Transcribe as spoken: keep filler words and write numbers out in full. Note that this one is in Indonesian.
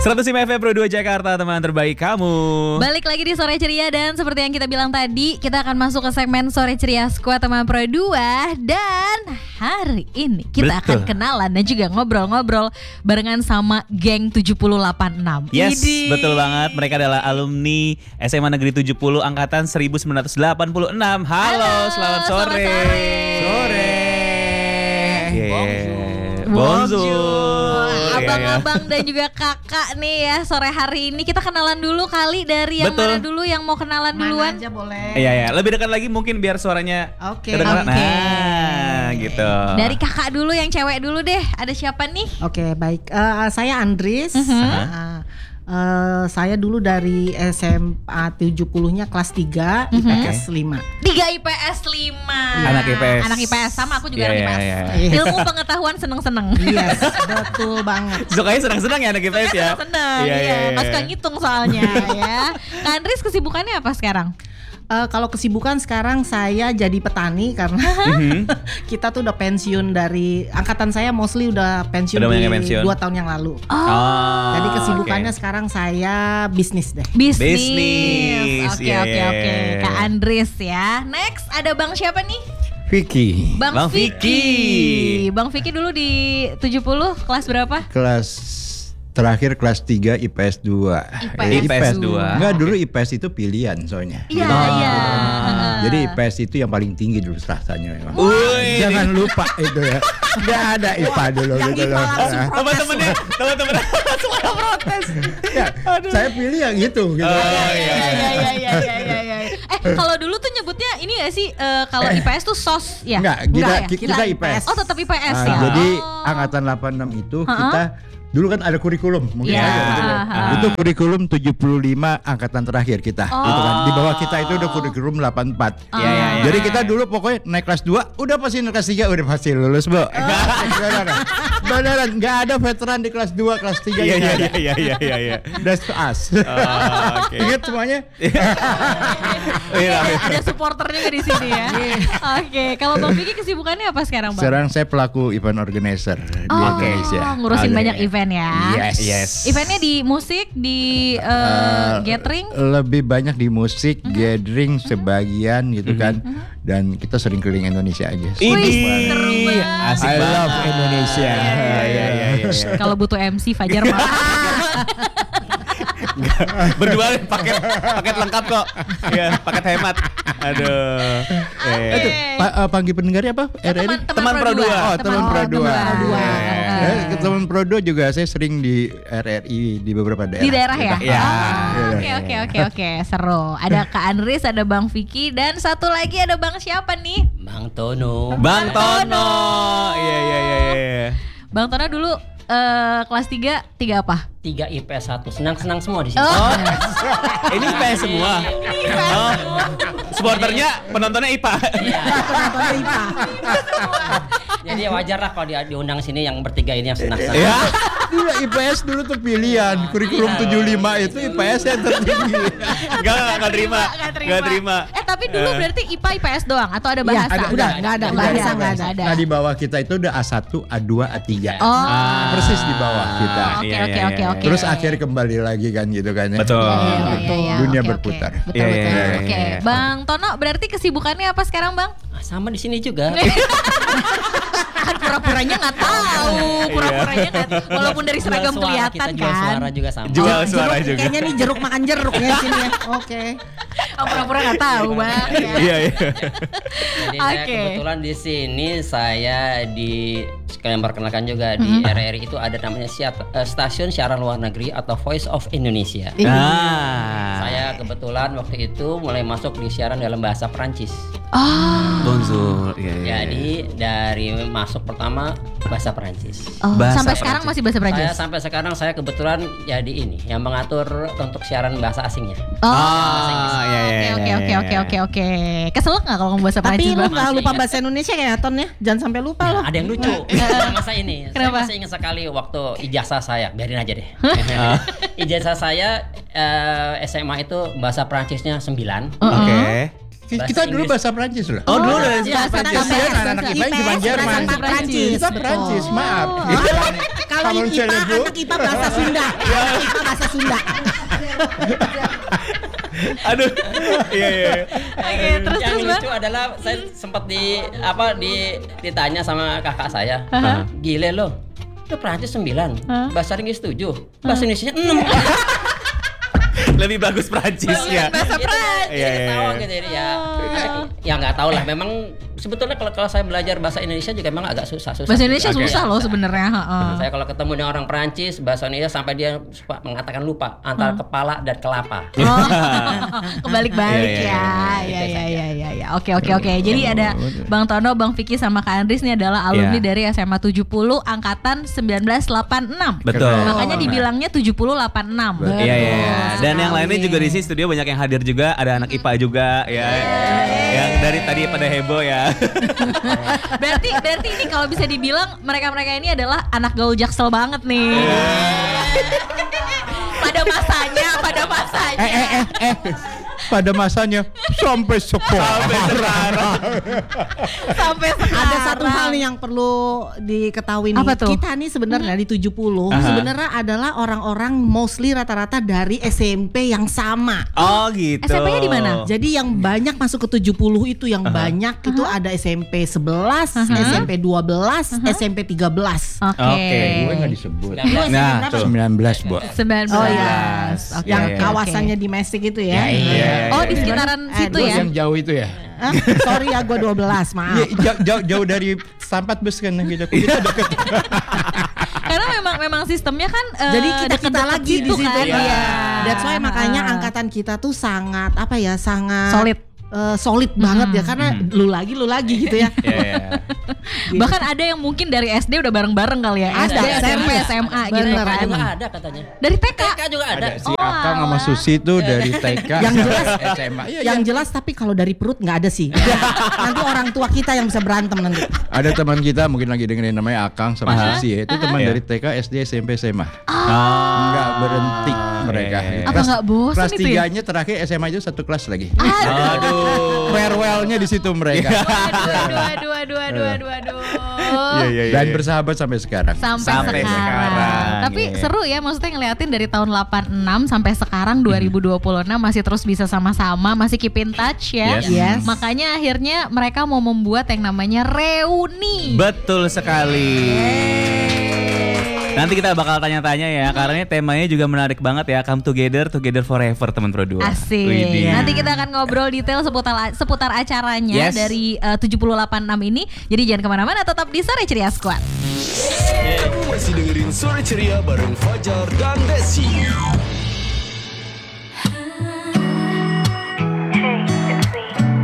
seratus lima F M Pro dua Jakarta, teman terbaik kamu. Balik lagi di Sore Ceria dan seperti yang kita bilang tadi, kita akan masuk ke segmen Sore Ceria Squad teman Pro dua. Dan hari ini kita Betul. akan kenalan dan juga ngobrol-ngobrol barengan sama geng tujuh puluh delapan enam. Yes, Idi. betul banget. Mereka adalah alumni S M A Negeri tujuh puluh angkatan seribu sembilan ratus delapan puluh enam. Halo, Halo selamat sore. Selamat sore. Sore. Yeah. Bonjour. Abang-abang dan juga kakak nih ya, sore hari ini kita kenalan dulu kali dari yang Betul. mana dulu yang mau kenalan duluan? Mana aja boleh. Iya ya, lebih dekat lagi mungkin biar suaranya Oke. kedengeran. Oke. Nah, gitu. Dari kakak dulu yang cewek dulu deh. Ada siapa nih? Oke, baik. Uh, saya Andris. Mhm. Uh, uh, saya dulu dari S M A tujuh puluh-nya kelas tiga, Mhm. I P S lima. tiga I P S lima. Anak I P S. Anak I P S sama aku juga Iya, anak I P S. iya, iya. Ilmu pengetahuan seneng-seneng. Yes, betul banget. Sukanya senang-senang ya anak I P S ya. Seneng, Iya, iya. iya, iya. Nggak suka ngitung soalnya ya. Kak Andris kesibukannya apa sekarang? Uh, kalau kesibukan sekarang saya jadi petani karena Mhm. kita tuh udah pensiun dari angkatan saya mostly udah pensiun Udah banyak di yang pensiun. dua tahun yang lalu. Oh, Jadi kesibukannya oke. sekarang saya bisnis deh. Bisnis. Bisnis, Oke, iya, oke, iya, oke. iya. Kak Andris ya. Next ada Bang siapa nih? Vicky, Bang, Bang Vicky. Vicky. Bang Vicky dulu di tujuh puluh kelas berapa? kelas terakhir kelas tiga I P S dua. I P S Eh, I P S dua. Enggak, dulu I P S itu pilihan soalnya. Iya, Oh. iya. Jadi I P S itu yang paling tinggi dulu rasanya memang. Wih. Jangan lupa itu ya. Enggak ada I P A dulu Yang gitu I P A loh. langsung Nah, Teman-temannya, teman-teman langsung ada protes. ya, saya pilih yang itu gitu. Oh, Iya, iya. iya, iya, iya, iya, iya, iya. Eh, kalau dulu tuh nyebutnya ini gak sih eh, kalau I P S tuh S O S ya? Enggak, kita, Enggak ya, kita, kita I P S. Oh, tetap I P S Nah, ya. jadi Oh. angkatan delapan puluh enam itu Ha-ha. kita dulu kan ada kurikulum mungkin Iya. aja gitu loh. Ha-ha. Itu kurikulum tujuh puluh lima angkatan terakhir kita Oh. gitu kan. Di bawah kita itu udah kurikulum delapan puluh empat. Iya, iya, iya. Jadi kita dulu pokoknya naik kelas dua udah pasti naik kelas tiga udah pasti lulus, Bu. Beneran. Beneran enggak ada veteran di kelas dua, kelas tiga Iya, nggak iya, ada. iya, iya, iya, iya. That's us. Oh, oke. Ingat semuanya? Iya, Ada, ada supporternya di sini ya. Oke, kalau Bang Vicky kesibukannya apa sekarang, Bang? Sekarang saya pelaku event organizer di Oh, Indonesia. ngurusin Oke. banyak event ya. Yes. Yes. Eventnya di musik, di eh, Eh, gathering. lebih banyak di musik, Mhm. gathering sebagian gitu kan. Dan kita sering keliling Indonesia aja. Wih, Ini seru banget. asik I banget. love Indonesia. Iya, iya, iya, iya. Kalau butuh M C Fajar mah. Berdua nih, paket paket lengkap kok. Iya, paket hemat. Aduh. Eh. Oke. Pa, uh, panggil pendengarnya apa? R R I? Teman Pro dua. Oh, teman Pro dua. Pro dua. Ya, ke teman Pro dua juga saya sering di R R I di beberapa daerah. Di daerah ya? Iya. Oh, Oke oke oke oke, seru. Ada Kak Andris, ada Bang Vicky, dan satu lagi ada Bang siapa nih? Bang Tono. Bang Tono. Iya, iya, iya, iya. Bang Tono dulu eh, kelas tiga, tiga apa? tiga I P S satu. Senang-senang semua di sini. Oh. Ini I P S semua. Oh. Supporternya penontonnya I P A. Iya. Penontonnya I P A. Jadi ya wajar lah kalau di- diundang sini yang bertiga ini yang senang-senang. Ya. Iya, I P S dulu tuh pilihan. Kurikulum Iya. tujuh puluh lima itu I P S yang tertinggi. Enggak, enggak terima. Nggak terima. Enggak terima. Eh tapi dulu Eh. berarti I P A I P S doang atau ada Iya, bahasa? ada, udah, nggak ada, Nggak bahasa nggak ada. ada. Nah, di bawah kita itu udah A satu, A dua, A tiga. Oh. Ah. Persis di bawah kita. Oke Iya, oke iya, oke iya. oke. Terus akhir kembali lagi kan gitu kan ya. Betul. Iya, iya, iya, iya. Dunia Oke, berputar. oke. Betul Iya, betul. iya, iya, Oke, iya. Bang Tono berarti kesibukannya apa sekarang, Bang? Ah, sama di sini juga. Kan pura-puranya nggak tahu, pura-puranya nggak. Walaupun dari Jual seragam suara, kelihatan kita jual kan. suara juga sama. Jual Oh, suara jeruk, juga. Kayaknya nih jeruk makan jeruk ya sini ya. Oke. Oh, pura-pura nggak tahu, Bang. Ya. Iya, iya. Jadi saya Oke. kebetulan di sini saya di sekalian perkenalkan juga di R R I itu ada namanya siat- eh, Stasiun Siaran Luar Negeri atau Voice of Indonesia. Nah. Saya kebetulan waktu itu mulai masuk di siaran dalam bahasa Perancis. Oh, Bonjour. Iya, iya. Jadi dari masuk pertama bahasa Perancis. oh, Bahasa sampai sekarang Perancis. masih bahasa Saya Prancis. sampai sekarang saya kebetulan jadi ini yang mengatur untuk siaran bahasa asingnya. Oh, Ah, iya, iya, oke iya, oke iya, oke iya. oke oke. Keselak nggak kalau ngomong bahasa Tapi Prancis, lu Bang? nggak Masih lupa ingat. bahasa Indonesia kayak Ton ya? Jangan sampai lupa lo. Ada yang lucu masa ini. Saya Kenapa? masih ingat sekali waktu ijazah saya. Biarin aja deh. Ijazah saya eh, S M A itu bahasa Perancisnya sembilan. Oke. Bahasa Kita dulu Inggris. bahasa Prancis loh. Oh, dulu dari Iya, Prancis. Kasihan anak-anak kita cuma Jerman. Bahasa Prancis. Kita Prancis, maaf. Oh. Gitu. Kalau Kamu I P A seribu? anak I P A bahasa Sunda. Anak I P A bahasa Sunda. Aduh. Iya iya. iya. Oke, terus yang terus Bang. lucu adalah saya sempat di apa di ditanya sama kakak saya, Aha. gile lo, itu Prancis sembilan, Hah? bahasa Inggris tujuh, bahasa Indonesia enam. Lebih bagus Prancisnya. Bahasa Gitu, Prancis. jadi Iya, iya, ketawa iya. gitu jadi ya. Ya nggak tahu lah. Memang sebetulnya kalau kalau saya belajar bahasa Indonesia juga memang agak susah susah. Bahasa Indonesia Oke. susah loh sebenarnya. heeh. Saya kalau ketemu dengan orang Perancis bahasa Indonesia sampai dia suka mengatakan lupa antara kepala dan kelapa. Oh, kebalik-balik Iya, iya, ya. Ya ya ya ya ya. Oke oke oke. Jadi ada Bang Tono, Bang Vicky sama Kak Andris nih adalah alumni Iya. dari S M A tujuh puluh angkatan seribu sembilan ratus delapan puluh enam. Betul. Makanya dibilangnya tujuh puluh delapan puluh enam. Iya iya. Dan yang sekali. lainnya juga di sini studio banyak yang hadir juga. Ada anak I P A juga ya. Yang dari tadi pada heboh ya. Berarti berarti ini kalau bisa dibilang mereka-mereka ini adalah anak gaul Jaksel banget nih. Pada masanya, pada masanya. Eh eh eh eh. Pada masanya sampai sekarang. Sampai sekarang. Ada satu hal nih yang perlu diketahui nih. Apa tuh? Kita nih sebenarnya di tujuh puluh Aha. sebenarnya adalah orang-orang mostly rata-rata dari S M P yang sama. Oh gitu. S M P-nya di mana? Jadi yang banyak masuk ke tujuh puluh itu yang banyak itu ada S M P sebelas, S M P dua belas, S M P tiga belas. Oke. Oke. Gue nggak disebut. Nah, tuh. sembilan belas, Bu. sembilan belas. Oh iya. Oke, Yang iya, iya. kawasannya di Mesik itu ya. iya. Oh, di sekitaran Eh, situ gua ya. Yang jauh itu ya. Hah? Sorry ya gue dua belas, maaf. Iya, jauh, jauh, jauh dari Sampat bus kan gitu. Kita deket. Karena memang memang sistemnya kan eh, Jadi kita kita deket-deket lagi di gitu situ. kan. Iya. That's why Ah. makanya angkatan kita tuh sangat apa ya, sangat Solid. eh, solid banget ya, karena lu lagi lu lagi gitu ya. Iya, iya. Bahkan ada yang mungkin dari S D udah bareng-bareng kali ya. Ada, S D, S M P, ada. S M A gitu Bener, kan. juga ada katanya. Dari T K. T K juga ada. Ada si Oh, Akang sama alah. Susi tuh dari T K Yang jelas S M A. Iya, Yang iya. jelas tapi kalau dari perut nggak ada sih. Nanti orang tua kita yang bisa berantem nanti. Ada teman kita mungkin lagi dengerin namanya Akang sama Aha. Susi ya. Itu teman Iya. dari T K, S D, S M P, S M A. Oh. Enggak berhenti mereka. iya, iya. Apa nggak bosan Kelas itu ya? tiganya terakhir S M A itu satu kelas lagi. Aduh. Farewellnya di situ mereka. Aduh, aduh, aduh, aduh, aduh, aduh. Iya, iya, iya. Dan bersahabat sampai sekarang. Sampai, Sampai sekarang. sekarang, Tapi iya. seru ya, maksudnya ngeliatin dari tahun delapan puluh enam sampai sekarang dua ribu dua puluh enam masih terus bisa sama-sama, masih keep in touch ya. Yes. Yes. Makanya akhirnya mereka mau membuat yang namanya reuni. Betul sekali. Nanti kita bakal tanya-tanya ya, karena ini temanya juga menarik banget ya. Come together, together forever, teman Pro dua. Asik. Widih. Nanti kita akan ngobrol detail seputar seputar acaranya Yes. dari eh, tujuh puluh delapan enam ini. Jadi jangan kemana-mana, tetap di Sore Ceria Squad. Kamu masih dengerin Sore Ceria bareng Fajar dan Desi.